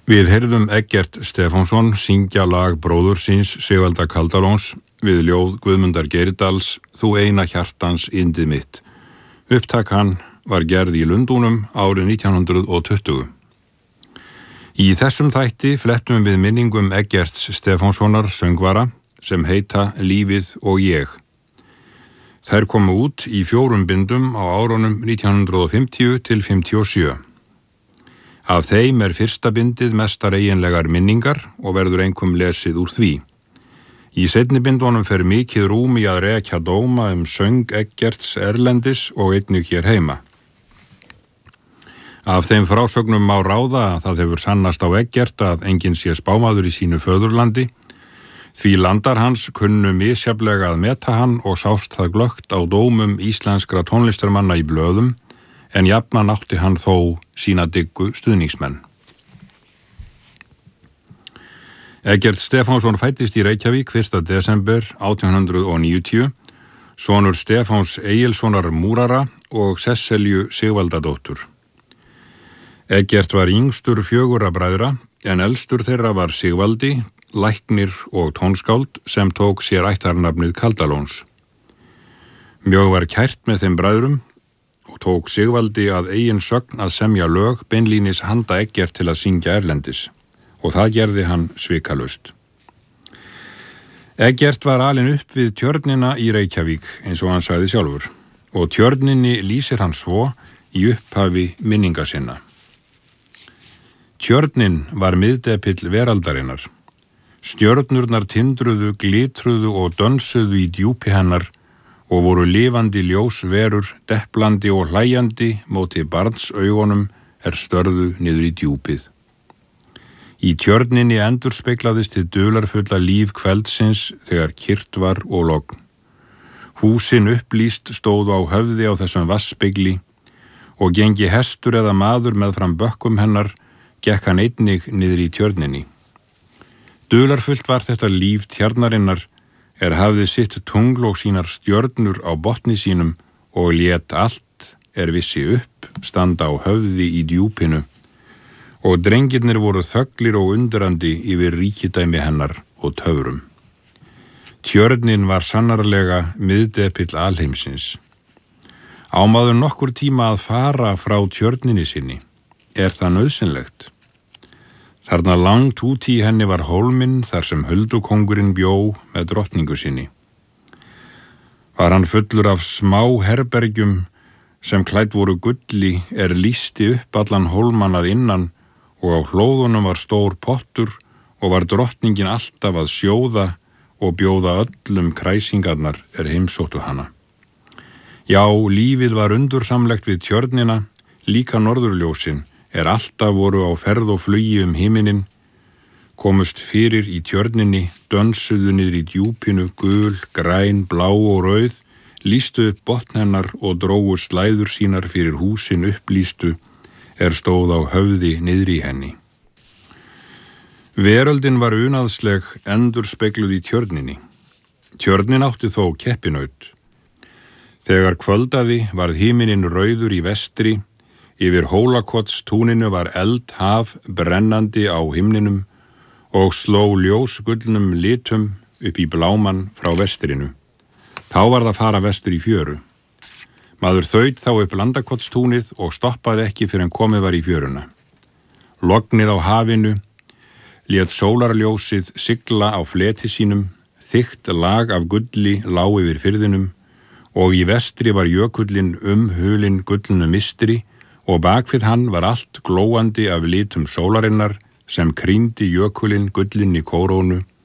Við heyrðum Eggert Stefánsson syngja lag bróður síns Sigvalda Kaldalóns við ljóð Guðmundar Geirdals Þú eina hjartans yndið mitt. Upptak hann var gerð í Lundúnum árið 1920. Í þessum þætti flettum við minningum Eggerts Stefánssonar söngvara sem heita Lífið og ég. Þær komu út í 4 bindum á árunum 1950 til 57. Af þeim fyrsta bindið mestar eiginlegar minningar og verður einkum lesið úr því. Í seinni bindunum fer mikið rúm í að rekja dóma söng Eggerts erlendis og einnig hér heima. Af þeim frásögnum má ráða að það hefur sannast á Eggert að enginn sé spámaður í sínu föðurlandi, því landar hans kunnu misjafnlega að meta hann og sást það glöggt á dómum íslenskra tónlistarmanna í blöðum, en jafnan átti hann þó sína diggu stuðningsmenn. Eggert Stefánsson fæddist í Reykjavík 1. desember 1890, sonur Stefáns Egilssonar múrara og Sesselju Sigvaldadóttur. Eggert var yngstur 4 bræðra, en elstur þeirra var Sigvaldi, læknir og tónskáld sem tók sér ættarnafnið Kaldalóns. Mjög var kært með þeim bræðrum og tók Sigvaldi að eigin sögn að semja lög beinlínis handa Eggert til að syngja erlendis, og það gerði hann svikalaust. Eggert var alinn upp við tjörnina í Reykjavík, eins og hann sagði sjálfur, og tjörninni lýsir hann svo í upphafi minninga sinna. Tjörnin var miðdepill veraldarinnar. Stjörnurnar tindruðu, glitruðu og dönsuðu í djúpi hennar og voru lifandi ljósverur, depplandi og hlæjandi móti barnsaugunum störðu niður í djúpið. Í tjörninni endurspeglaðist hið dularfulla líf kveldsins þegar kyrrt var og logn. Húsin upplýst stóðu á höfði á þessum vatnsspegli og gengi hestur eða maður með fram bökkum hennar, gekk hann einnig niður í tjörninni. Dularfullt var þetta líf tjarnarinnar hafði sitt tungl og sínar stjörnur á botni sínum og lét allt vissi upp standa á höfði í djúpinu og drengirnir voru þöglir og undrandi yfir ríkidæmi hennar og töfrum. Tjörnin var sannarlega miðdepill alheimsins. Á maður nokkur tíma að fara frá tjörninni sinni? Það nauðsynlegt? Þarna langt út í henni var hólminn þar sem huldukóngurinn bjó með drottningu sinni. Var hann fullur af smá herbergjum sem klædd voru gulli lýsti upp allan hólmann að innan og á hlóðunum var stór pottur og var drottningin alltaf að sjóða og bjóða öllum kræsingarnar heimsóttu hana. Já, lífið var undursamlegt við tjörnina, líka norðurljósin alltaf voru á ferð og flugi himinin, komust fyrir í tjörninni, dönsuðu niður í djúpinu, gul, græn, blá og rauð, lýstu upp botn hennar og drógu slæður sínar fyrir húsin upplýstu, stóð á höfði niður í henni. Veröldin var unaðsleg endurspegluð í tjörninni. Tjörnin átti þó keppinaut. Þegar kvöldaði varð himinin rauður í vestri, yfir Hólakotstúninu var eldhaf brennandi á himninum og sló ljósgullnum litum upp í bláman frá vestrinu. Þá var það fara vestur í fjöru. Maður þaut þá upp Landakotstúnið og stoppaði ekki fyrr en komið var í fjöruna. Lognið á hafinu, lét sólarljósið sigla á fleti sínum, þykkt lag af gulli lá yfir firðinum og í vestri var jökullinn hulinn gullnu mistri og bakvið hann var allt glóandi af litum sólarinnar sem krýndi jökulinn gullinni kórónu